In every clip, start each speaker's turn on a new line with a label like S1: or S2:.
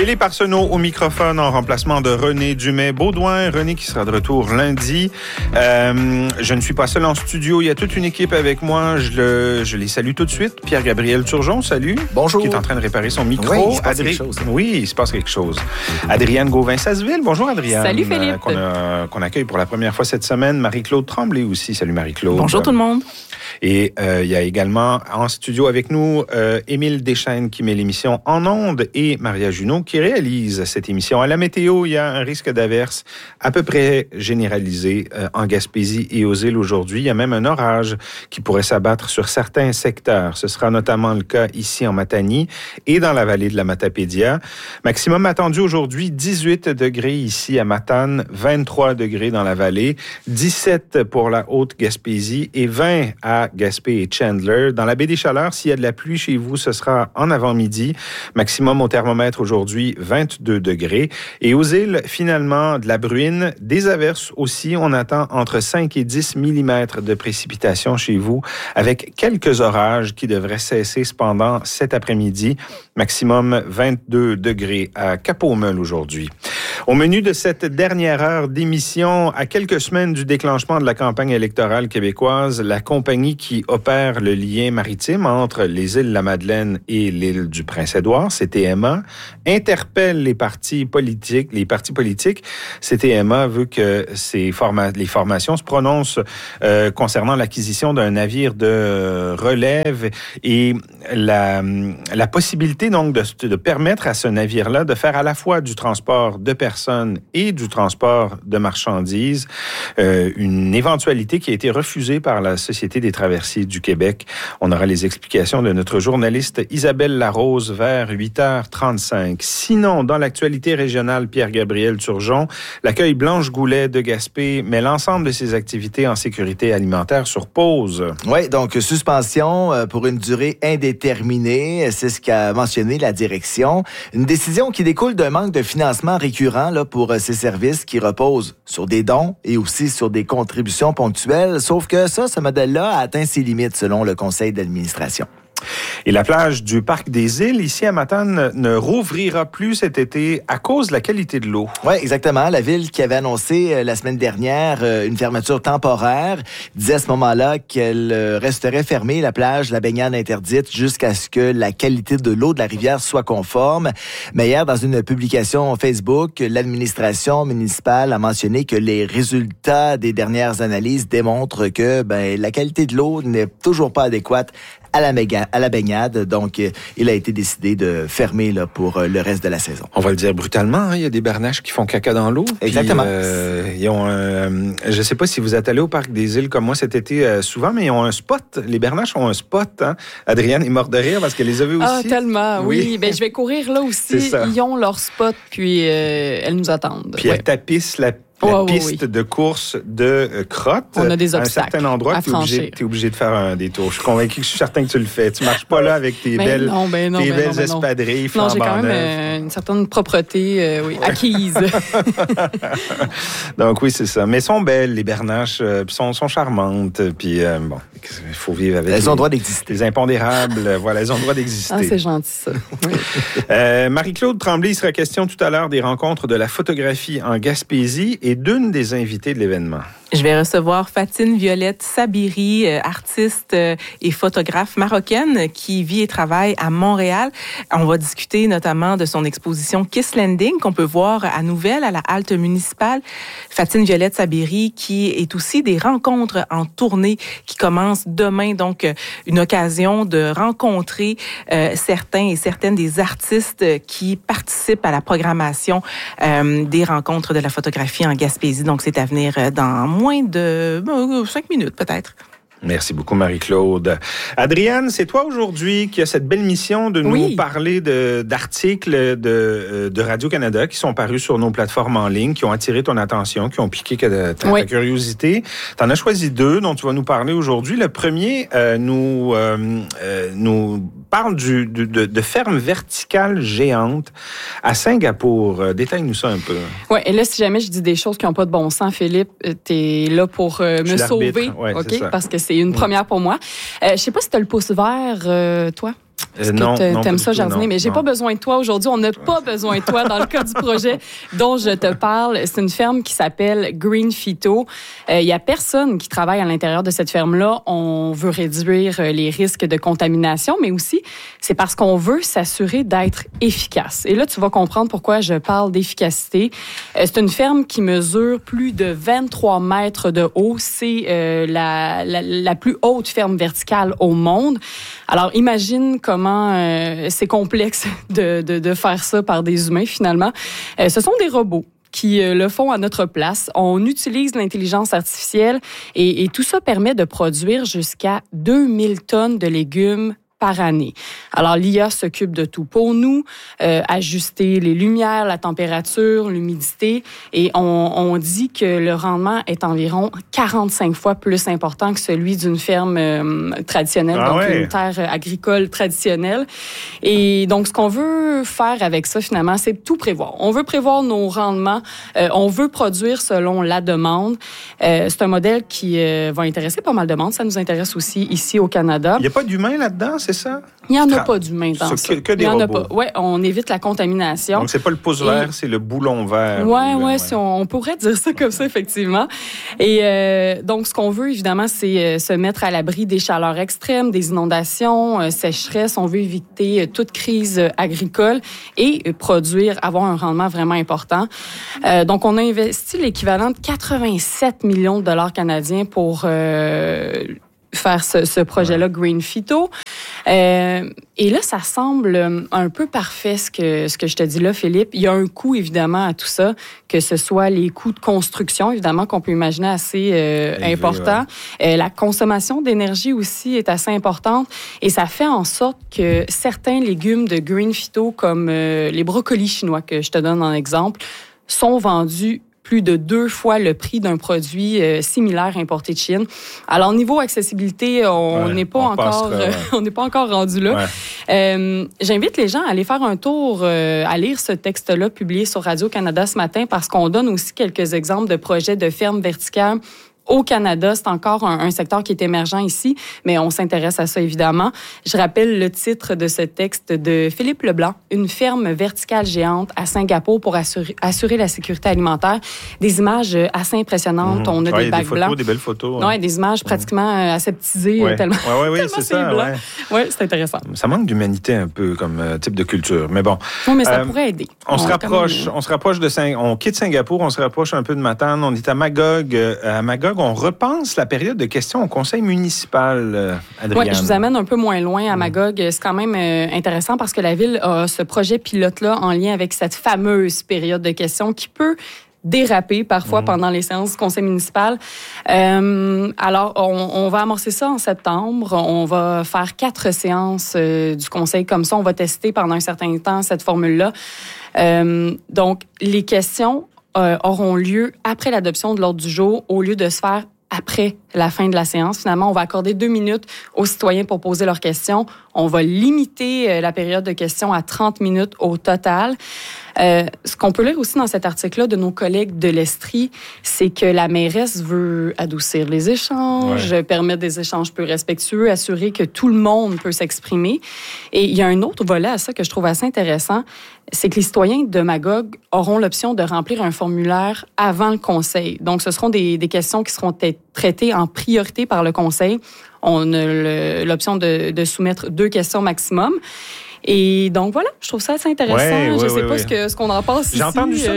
S1: Philippe Arsenault au microphone en remplacement de René Dumais-Baudouin. René qui sera de retour lundi. Je ne suis pas seul en studio. Il y a toute une équipe avec moi. Je les salue tout de suite. Pierre-Gabriel Turgeon, salut.
S2: Bonjour.
S1: Qui est en train de réparer son micro.
S2: Oui, il se passe quelque chose.
S1: Oui, il se passe quelque chose. Adrienne Gauvin-Sasseville. Bonjour, Adrienne.
S3: Salut, Philippe.
S1: Qu'on accueille pour la première fois cette semaine. Marie-Claude Tremblay aussi. Salut, Marie-Claude.
S3: Bonjour tout le monde.
S1: Et il y a également en studio avec nous Émile Deschênes qui met l'émission en ondes et Maria Junot qui réalise cette émission. À la météo, il y a un risque d'averse à peu près généralisé en Gaspésie et aux îles aujourd'hui. Il y a même un orage qui pourrait s'abattre sur certains secteurs. Ce sera notamment le cas ici en Matanie et dans la vallée de la Matapédia. Maximum attendu aujourd'hui, 18 degrés ici à Matane, 23 degrés dans la vallée, 17 pour la Haute-Gaspésie et 20 à Gaspé et Chandler. Dans la baie des Chaleurs, s'il y a de la pluie chez vous, ce sera en avant-midi. Maximum au thermomètre aujourd'hui, 22 degrés. Et aux îles, finalement, de la bruine, des averses aussi. On attend entre 5 et 10 mm de précipitations chez vous, avec quelques orages qui devraient cesser cependant cet après-midi. Maximum 22 degrés à Cap-aux-Meules aujourd'hui. Au menu de cette dernière heure d'émission, à quelques semaines du déclenchement de la campagne électorale québécoise, la compagnie qui opère le lien maritime entre les îles de la Madeleine et l'île du Prince-Édouard, CTMA, interpelle les partis politiques. CTMA veut que les formations se prononcent concernant l'acquisition d'un navire de relève et la possibilité donc de permettre à ce navire-là de faire à la fois du transport de personnes et du transport de marchandises, une éventualité qui a été refusée par la Société des traversiers du Québec. On aura les explications de notre journaliste Isabelle Larose vers 8h35. Sinon, dans l'actualité régionale, Pierre-Gabriel Turgeon, l'accueil Blanche Goulet de Gaspé met l'ensemble de ses activités en sécurité alimentaire sur pause.
S2: Oui, donc suspension pour une durée indéterminée, c'est ce qu'a mentionné la direction. Une décision qui découle d'un manque de financement récurrent là, pour ces services qui reposent sur des dons et aussi sur des contributions ponctuelles, sauf que ce modèle-là a atteint ses limites selon le conseil d'administration.
S1: Et la plage du Parc des Îles, ici à Matane, ne rouvrira plus cet été à cause de la qualité de l'eau.
S2: Oui, exactement. La ville qui avait annoncé la semaine dernière une fermeture temporaire disait à ce moment-là qu'elle resterait fermée, la plage, la baignade interdite, jusqu'à ce que la qualité de l'eau de la rivière soit conforme. Mais hier, dans une publication Facebook, l'administration municipale a mentionné que les résultats des dernières analyses démontrent que la qualité de l'eau n'est toujours pas adéquate à la baignade. Donc, il a été décidé de fermer là, pour le reste de la saison.
S1: On va le dire brutalement, hein, il y a des barnaches qui font caca dans l'eau.
S2: Exactement.
S1: Ils ont je ne sais pas si vous êtes allé au Parc des Îles comme moi cet été souvent, mais ils ont un spot. Les barnaches ont un spot. Hein. Adrienne est morte de rire parce qu'elle les a vus aussi.
S3: Ah, tellement, oui. Je vais courir là aussi. Ils ont leur spot, puis elles nous attendent.
S1: Puis elles tapissent la piste de course de crotte.
S3: On a des
S1: À
S3: obstacles
S1: un certain endroit, tu es obligé de faire un détour. Je suis certain que tu le fais. Tu marches pas là avec tes belles espadrilles flambant.
S3: Non, j'ai quand même une certaine propreté acquise.
S1: Donc oui, c'est ça. Mais elles sont belles, les bernaches, sont charmantes. Puis il faut vivre avec.
S2: Elles ont le droit d'exister.
S1: Les impondérables, voilà, elles ont le droit d'exister.
S3: Ah, c'est gentil ça. Oui.
S1: Marie-Claude Tremblay, il sera question tout à l'heure des rencontres de la photographie en Gaspésie et d'une des invitées de l'événement.
S4: Je vais recevoir Fatine Violette Sabiri, artiste et photographe marocaine qui vit et travaille à Montréal. On va discuter notamment de son exposition Kiss Landing qu'on peut voir à Nouvelle, à la halte municipale. Fatine Violette Sabiri qui est aussi des rencontres en tournée qui commencent demain. Donc, une occasion de rencontrer certains et certaines des artistes qui participent à la programmation des rencontres de la photographie en Gaspésie. Donc, c'est à venir dans moins de 5 minutes, peut-être.
S1: Merci beaucoup, Marie-Claude. Adrienne, c'est toi aujourd'hui qui as cette belle mission de nous parler d'articles de Radio-Canada qui sont parus sur nos plateformes en ligne, qui ont attiré ton attention, qui ont piqué ta curiosité. Tu en as choisi 2 dont tu vas nous parler aujourd'hui. Le premier nous parle de fermes verticales géantes à Singapour. Détaille-nous ça un peu.
S3: Oui, et là, si jamais je dis des choses qui n'ont pas de bon sens, Philippe, t'es là pour me sauver,
S1: ouais,
S3: OK? Parce que c'est une première pour moi. Je sais pas si tu as le pouce vert, toi.
S1: Non,
S3: t'aimes ça jardiner, mais j'ai pas besoin de toi aujourd'hui. On n'a pas besoin de toi dans le cas du projet dont je te parle. C'est une ferme qui s'appelle Green Phyto. Il y a personne qui travaille à l'intérieur de cette ferme-là. On veut réduire les risques de contamination, mais aussi c'est parce qu'on veut s'assurer d'être efficace. Et là, tu vas comprendre pourquoi je parle d'efficacité. C'est une ferme qui mesure plus de 23 mètres de haut. C'est la plus haute ferme verticale au monde. Alors, imagine comment c'est complexe de faire ça par des humains, finalement. Ce sont des robots qui le font à notre place. On utilise l'intelligence artificielle et tout ça permet de produire jusqu'à 2000 tonnes de légumes par année. Alors, l'IA s'occupe de tout pour nous, ajuster les lumières, la température, l'humidité, et on dit que le rendement est environ 45 fois plus important que celui d'une ferme traditionnelle, une terre agricole traditionnelle. Et donc, ce qu'on veut faire avec ça, finalement, c'est tout prévoir. On veut prévoir nos rendements, on veut produire selon la demande. C'est un modèle qui va intéresser pas mal de monde. Ça nous intéresse aussi ici au Canada.
S1: Il n'y a pas d'humain là-dedans, c'est ça?
S3: Il n'y en a pas d'humain dans ça.
S1: Que des robots.
S3: Oui, on évite la contamination.
S1: Donc, c'est pas le pouce vert, c'est le boulon vert.
S3: Oui, on pourrait dire ça comme ça, effectivement. Et donc, ce qu'on veut, évidemment, c'est se mettre à l'abri des chaleurs extrêmes, des inondations, sécheresse. On veut éviter toute crise agricole et avoir un rendement vraiment important. Donc, on a investi l'équivalent de 87 millions de dollars canadiens pour faire ce projet-là, Green Phyto. Et là, ça semble un peu parfait ce que je te dis là, Philippe. Il y a un coût, évidemment, à tout ça, que ce soit les coûts de construction, évidemment, qu'on peut imaginer assez important. Ouais. La consommation d'énergie aussi est assez importante. Et ça fait en sorte que certains légumes de Green Phyto, comme les brocolis chinois, que je te donne en exemple, sont vendus plus de 2 fois le prix d'un produit similaire importé de Chine. Alors, niveau accessibilité, on n'est pas encore rendu là. Ouais. J'invite les gens à aller faire un tour, à lire ce texte-là publié sur Radio-Canada ce matin, parce qu'on donne aussi quelques exemples de projets de fermes verticales au Canada. C'est encore un secteur qui est émergent ici, mais on s'intéresse à ça, évidemment. Je rappelle le titre de ce texte de Philippe Leblanc, « Une ferme verticale géante à Singapour pour assurer la sécurité alimentaire ». Des images assez impressionnantes. On a des bacs blancs.
S1: Des belles photos.
S3: Oui, des images pratiquement aseptisées, tellement
S1: c'est ça.
S3: Oui, c'est intéressant.
S1: Ça manque d'humanité un peu comme type de culture, mais bon.
S3: Oui, mais ça pourrait aider.
S1: On se rapproche on quitte Singapour, on se rapproche un peu de Matane. On est à Magog. À Magog, on repense la période de questions au conseil municipal, Adrienne.
S3: Oui, je vous amène un peu moins loin à Magog. C'est quand même intéressant parce que la Ville a ce projet pilote-là en lien avec cette fameuse période de questions qui peut déraper parfois pendant les séances du conseil municipal. Alors, on va amorcer ça en septembre. On va faire 4 séances du conseil comme ça. On va tester pendant un certain temps cette formule-là. Donc, les questions auront lieu après l'adoption de l'ordre du jour au lieu de se faire après la fin de la séance. Finalement, on va accorder 2 minutes aux citoyens pour poser leurs questions. On va limiter la période de questions à 30 minutes au total. Ce qu'on peut lire aussi dans cet article-là de nos collègues de l'Estrie, c'est que la mairesse veut adoucir les échanges, permettre des échanges plus respectueux, assurer que tout le monde peut s'exprimer. Et il y a un autre volet à ça que je trouve assez intéressant, c'est que les citoyens de Magog auront l'option de remplir un formulaire avant le conseil. Donc, ce seront des questions qui seront traitées en priorité par le conseil. On a l'option de soumettre 2 questions maximum. Et donc, voilà, je trouve ça assez intéressant. Je ne sais pas ce qu'on en pense ici.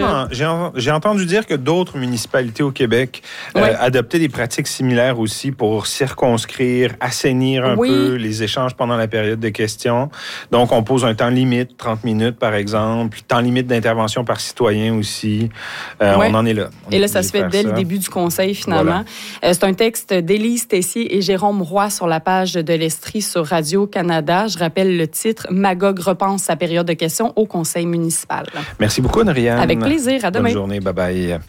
S1: J'ai entendu dire que d'autres municipalités au Québec adoptaient des pratiques similaires aussi pour circonscrire, assainir un peu les échanges pendant la période de questions. Donc, on pose un temps limite, 30 minutes par exemple, temps limite d'intervention par citoyen aussi. On en est là.
S3: Et là, ça se fait dès le début du conseil, finalement. Voilà. C'est un texte d'Élise Tessier et Jérôme Roy sur la page de l'Estrie sur Radio-Canada. Je rappelle le titre, Magog repense sa période de questions au conseil municipal.
S1: Merci beaucoup, Adrienne.
S3: Avec plaisir. À demain.
S1: Bonne journée. Bye-bye.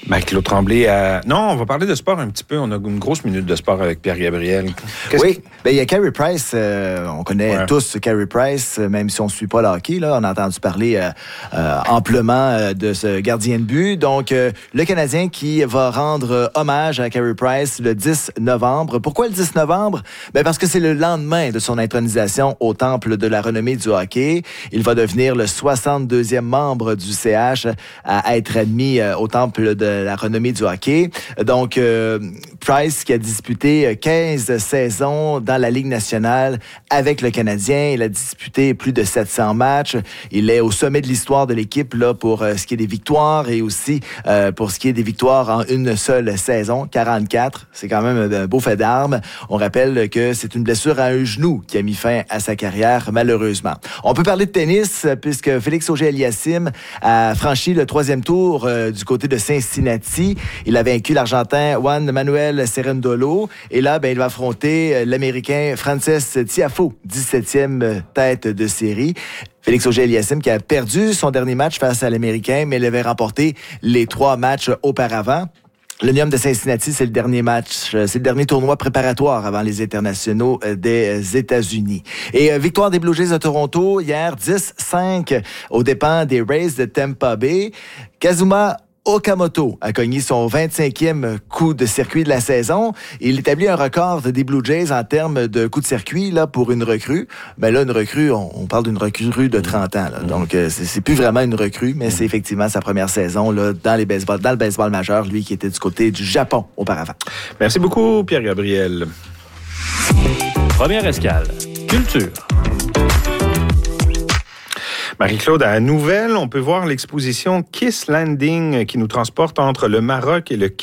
S1: Marie-Claude Tremblay, non, on va parler de sport un petit peu. On a une grosse minute de sport avec Pierre-Gabriel.
S2: Oui, il y a Carey Price. On connaît tous Carey Price, même si on ne suit pas le hockey. Là, on a entendu parler amplement de ce gardien de but. Donc, le Canadien qui va rendre hommage à Carey Price le 10 novembre. Pourquoi le 10 novembre? Parce que c'est le lendemain de son intronisation au Temple de la renommée du hockey. Il va devenir le 62e membre du CH à être admis au Temple de la renommée du hockey. Donc, Price qui a disputé 15 saisons dans la Ligue nationale avec le Canadien. Il a disputé plus de 700 matchs. Il est au sommet de l'histoire de l'équipe là pour ce qui est des victoires et aussi pour ce qui est des victoires en une seule saison, 44. C'est quand même un beau fait d'armes. On rappelle que c'est une blessure à un genou qui a mis fin à sa carrière, malheureusement. On peut parler de tennis puisque Félix Auger-Aliassime a franchi le 3e tour du côté de Cincinnati. Il a vaincu l'Argentin Juan Manuel Cerundolo. Et là, il va affronter l'Américain Frances Tiafoe, 17e tête de série. Félix Auger-Aliassime qui a perdu son dernier match face à l'Américain, mais il avait remporté les 3 matchs auparavant. L'Omnium de Cincinnati, c'est le dernier match, c'est le dernier tournoi préparatoire avant les internationaux des États-Unis. Et victoire des Blue Jays de Toronto hier, 10-5 aux dépens des Rays de Tampa Bay. Kazuma Okamoto a cogné son 25e coup de circuit de la saison. Il établit un record des Blue Jays en termes de coups de circuit là, pour une recrue. Là, une recrue, on parle d'une recrue de 30 ans. Là. Donc, c'est plus vraiment une recrue, mais c'est effectivement sa première saison là, dans le baseball majeur, lui qui était du côté du Japon auparavant.
S1: Merci beaucoup, Pierre-Gabriel.
S5: Première escale, culture.
S1: Marie-Claude, à Nouvelle, on peut voir l'exposition Kiss Landing qui nous transporte entre le Maroc et le Québec.